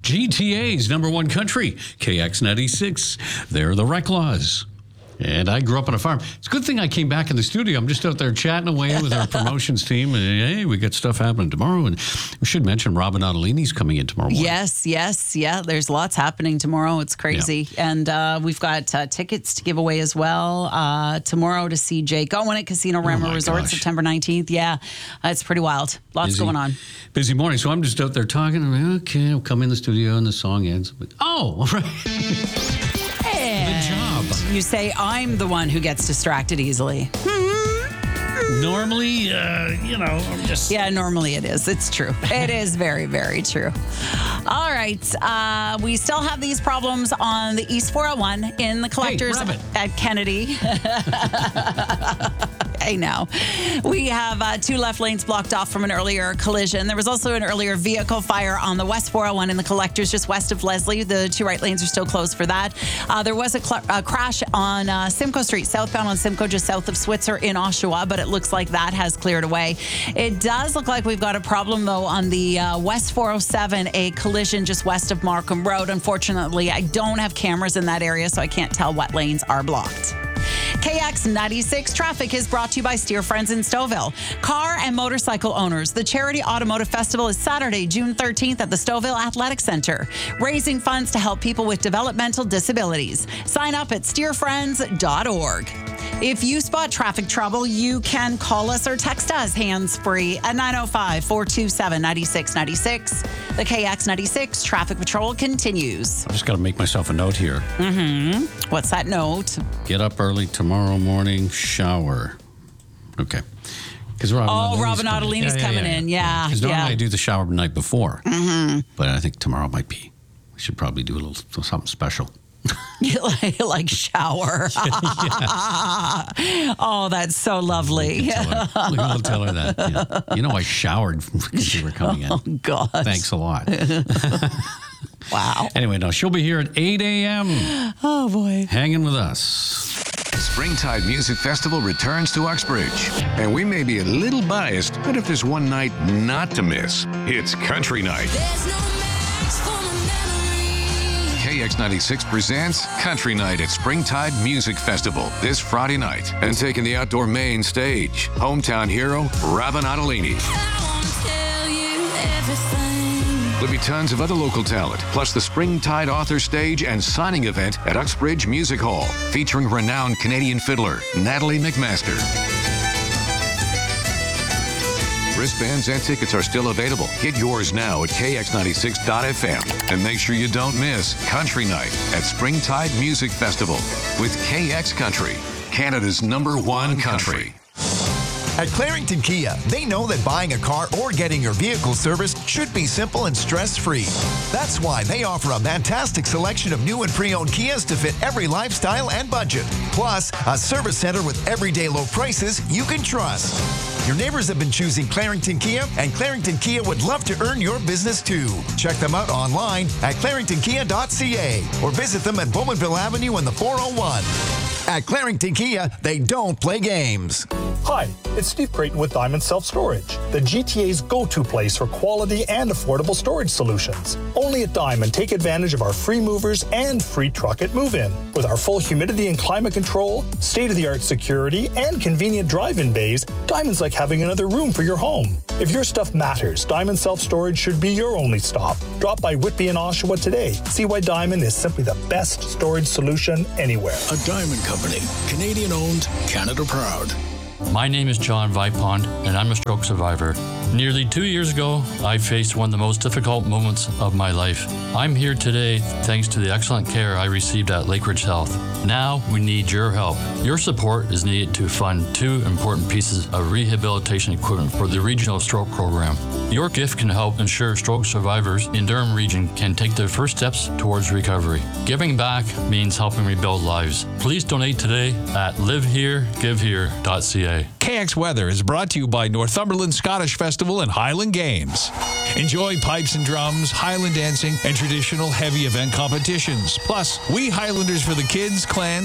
GTA's number one country, KX96. They're the Reclaws. And I grew up on a farm. It's a good thing I came back in the studio. I'm just out there chatting away with our promotions team. And hey, we got stuff happening tomorrow. And we should mention Robin Ottolini's coming in tomorrow morning. Yes. Yeah, there's lots happening tomorrow. It's crazy. Yeah. And we've got tickets to give away as well tomorrow to see Jake Owen at Casino Rama Resort, September 19th. Yeah, it's pretty wild. Lots going on. Busy morning. So I'm just out there talking. I'm like, okay, I'll come in the studio and the song ends. Oh, right. Good job. You say I'm the one who gets distracted easily. Normally, I'm just... Yeah, normally it is. It's true. It is very, very true. All right. We still have these problems on the East 401 in the collectors at Kennedy. I know. We have 2 left lanes blocked off from an earlier collision. There was also an earlier vehicle fire on the West 401 in the collectors just west of Leslie. The 2 right lanes are still closed for that. There was a crash on Simcoe Street, southbound on Simcoe, just south of Switzer in Oshawa, but it looks like that has cleared away. It does look like we've got a problem, though, on the West 407, a collision just west of Markham Road. Unfortunately, I don't have cameras in that area, so I can't tell what lanes are blocked. KX96 traffic is brought to you by Steer Friends in Stouffville. Car and motorcycle owners, the Charity Automotive Festival is Saturday, June 13th at the Stouffville Athletic Center, raising funds to help people with developmental disabilities. Sign up at steerfriends.org. If you spot traffic trouble, you can call us or text us hands-free at 905-427-9696. The KX96 traffic patrol continues. I just got to make myself a note here. What's that note? Get up early tomorrow morning, shower. Okay. Robin Ottolini's coming in. Yeah. Because normally I do the shower the night before. But I think tomorrow we should probably do a little something special. like shower. Oh, that's so lovely. We'll tell her that. Yeah. You know, I showered because you were coming in. Oh, God. Thanks a lot. Wow. Anyway, no, she'll be here at 8 a.m. Oh, boy. Hanging with us. Springtide Music Festival returns to Uxbridge. And we may be a little biased, but if there's one night not to miss, it's Country Night. KX96 presents Country Night at Springtide Music Festival this Friday night. And taking the outdoor main stage, hometown hero Robin Ottolini. There'll be tons of other local talent, plus the Springtide Author Stage and signing event at Uxbridge Music Hall, featuring renowned Canadian fiddler Natalie McMaster. Wristbands and tickets are still available. Get yours now at KX96.FM. And make sure you don't miss Country Night at Springtide Music Festival with KX Country, Canada's #1 country. At Clarington Kia, they know that buying a car or getting your vehicle serviced should be simple and stress-free. That's why they offer a fantastic selection of new and pre-owned Kias to fit every lifestyle and budget. Plus, a service center with everyday low prices you can trust. Your neighbors have been choosing Clarington Kia, and Clarington Kia would love to earn your business too. Check them out online at claringtonkia.ca or visit them at Bowmanville Avenue in the 401. At Clarington Kia, they don't play games. Hi, it's Steve Creighton with Diamond Self-Storage, the GTA's go-to place for quality and affordable storage solutions. Only at Diamond, take advantage of our free movers and free truck at move-in. With our full humidity and climate control, state-of-the-art security, and convenient drive-in bays, Diamond's like having another room for your home. If your stuff matters, Diamond Self-Storage should be your only stop. Drop by Whitby and Oshawa today. See why Diamond is simply the best storage solution anywhere. A Diamond Company, Canadian-owned, Canada proud. My name is John Vipond, and I'm a stroke survivor. Nearly 2 years ago, I faced one of the most difficult moments of my life. I'm here today thanks to the excellent care I received at Lakeridge Health. Now we need your help. Your support is needed to fund 2 important pieces of rehabilitation equipment for the Regional Stroke Program. Your gift can help ensure stroke survivors in Durham Region can take their first steps towards recovery. Giving back means helping rebuild lives. Please donate today at liveheregivehere.ca. KX Weather is brought to you by Northumberland Scottish Festival and Highland Games. Enjoy pipes and drums, Highland dancing, and traditional heavy event competitions. Plus, We Highlanders for the Kids, Clan,